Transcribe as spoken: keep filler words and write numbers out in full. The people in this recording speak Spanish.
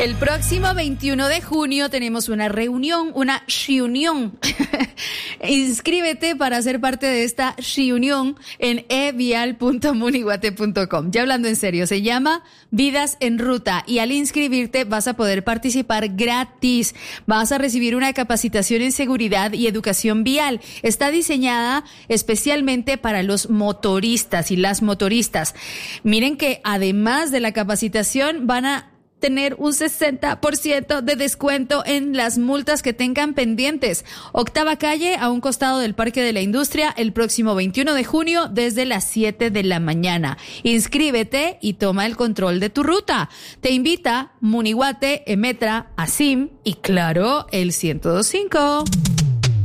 El próximo veintiuno de junio tenemos una reunión, una reunión. Inscríbete para ser parte de esta reunión en e vial punto munihuate punto com. Ya hablando en serio, se llama Vidas en Ruta y al inscribirte vas a poder participar gratis. Vas a recibir una capacitación en seguridad y educación vial. Está diseñada especialmente para los motoristas y las motoristas. Miren que además de la capacitación van a tener un sesenta por ciento de descuento en las multas que tengan pendientes. Octava calle, a un costado del Parque de la Industria, el próximo veintiuno de junio desde las siete de la mañana. Inscríbete y toma el control de tu ruta. Te invita Munihuate, Emetra, Asim y claro, el ciento dos punto cinco.